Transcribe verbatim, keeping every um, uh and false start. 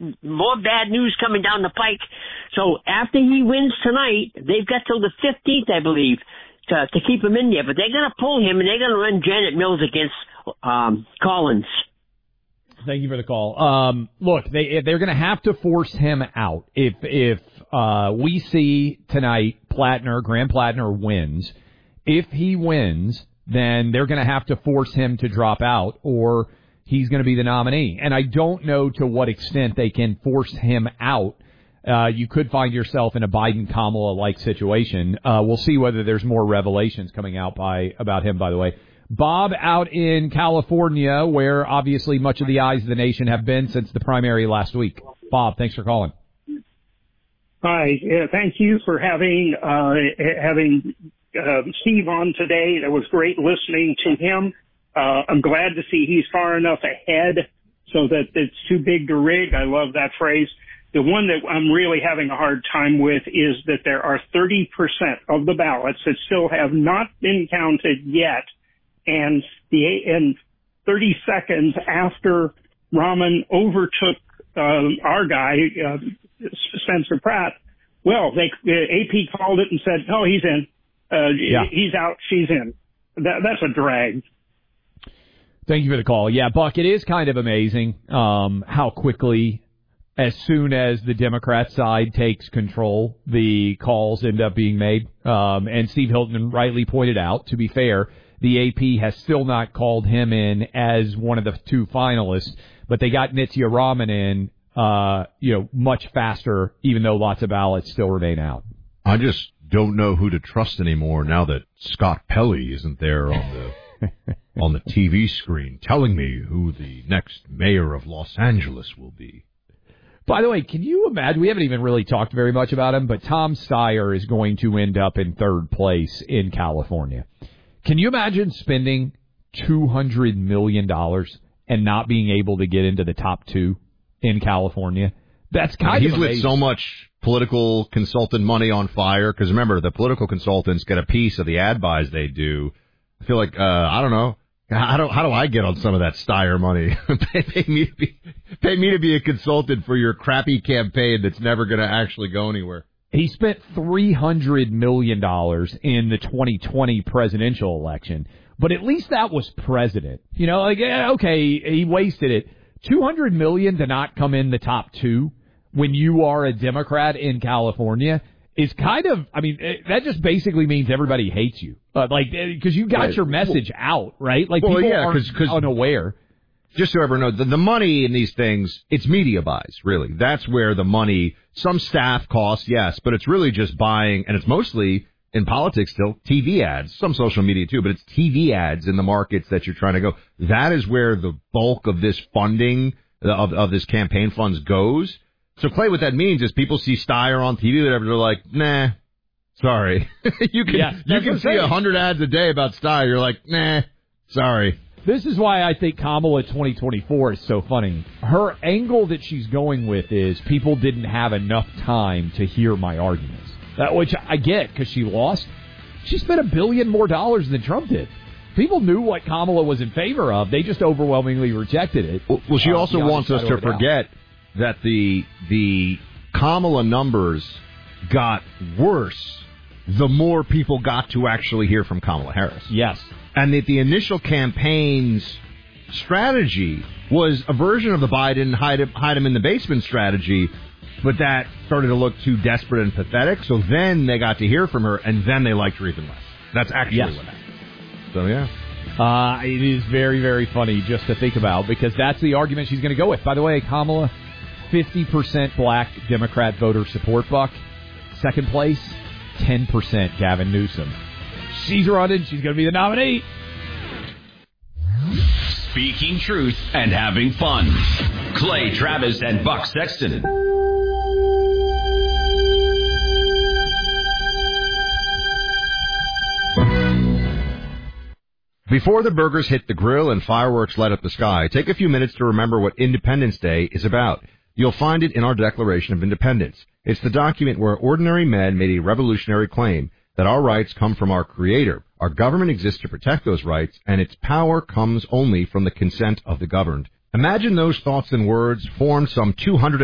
more bad news coming down the pike. So after he wins tonight, they've got till the fifteenth, I believe, to, to keep him in there. But they're going to pull him, and they're going to run Janet Mills against um, Collins. Thank you for the call. Um, look, they they're going to have to force him out. If if uh, we see tonight Plattner, Graham Plattner wins, if he wins, then they're going to have to force him to drop out, or he's going to be the nominee. And I don't know to what extent they can force him out. Uh, you could find yourself in a Biden-Kamala-like situation. Uh, we'll see whether there's more revelations coming out by about him, by the way. Bob out in California, where obviously much of the eyes of the nation have been since the primary last week. Bob, thanks for calling. Hi, yeah, thank you for having uh, having uh, Steve on today. It was great listening to him. Uh, I'm glad to see he's far enough ahead so that it's too big to rig. I love that phrase. The one that I'm really having a hard time with is that there are thirty percent of the ballots that still have not been counted yet. And the and thirty seconds after Rahman overtook uh, our guy, uh, Spencer Pratt, well, they uh, A P called it and said, "Oh, he's in. Uh, yeah. He's out. She's in." That, that's a drag. Thank you for the call. Yeah, Buck, it is kind of amazing um, how quickly, as soon as the Democrat side takes control, the calls end up being made. Um, and Steve Hilton rightly pointed out, to be fair, the A P has still not called him in as one of the two finalists, but they got Nitya Rahman in, uh, you know, much faster, even though lots of ballots still remain out. I just don't know who to trust anymore now that Scott Pelley isn't there on the on the T V screen telling me who the next mayor of Los Angeles will be. By the way, can you imagine, we haven't even really talked very much about him, but Tom Steyer is going to end up in third place in California. Can you imagine spending two hundred million dollars and not being able to get into the top two in California? That's kind He's of amazing. He's lit so much political consultant money on fire, because remember, the political consultants get a piece of the ad buys they do. I feel like, uh, I don't know, how do, how do I get on some of that Steyer money? pay, pay, me to be, pay me to be a consultant for your crappy campaign that's never going to actually go anywhere. He spent three hundred million dollars in the twenty twenty presidential election, but at least that was president. You know, like, okay, he wasted it. two hundred million dollars to not come in the top two when you are a Democrat in California is kind of, I mean, that just basically means everybody hates you. Uh, like, because you got right. your message well, out, right? Like, well, people yeah, aren't cause, cause unaware. Just so everyone knows, the, the money in these things, it's media buys, really. That's where the money, some staff costs, yes, but it's really just buying, and it's mostly, in politics still, T V ads, some social media too, but it's T V ads in the markets that you're trying to go. That is where the bulk of this funding, of, of this campaign funds goes. So, Clay, what that means is people see Steyer on T V, or whatever, they're like, nah, sorry. you can, yeah, you can see a hundred ads a day about Steyer, you're like, nah, sorry. This is why I think Kamala twenty twenty-four is so funny. Her angle that she's going with is people didn't have enough time to hear my arguments, that, which I get because she lost. She spent a billion more dollars than Trump did. People knew what Kamala was in favor of. They just overwhelmingly rejected it. Well, well she uh, also wants us to forget down. that the the Kamala numbers got worse the more people got to actually hear from Kamala Harris. Yes. And that the initial campaign's strategy was a version of the Biden hide him, hide him in the basement strategy, but that started to look too desperate and pathetic. So then they got to hear from her, and then they liked her even less. That's actually yes. what happened. So, yeah. Uh, it is very, very funny just to think about, because that's the argument she's going to go with. By the way, Kamala, fifty percent black Democrat voter support, Buck. Second place, ten percent Gavin Newsom. She's running. She's going to be the nominee. Speaking truth and having fun. Clay Travis and Buck Sexton. Before the burgers hit the grill and fireworks light up the sky, take a few minutes to remember what Independence Day is about. You'll find it in our Declaration of Independence. It's the document where ordinary men made a revolutionary claim that our rights come from our Creator. Our government exists to protect those rights, and its power comes only from the consent of the governed. Imagine those thoughts and words formed some two hundred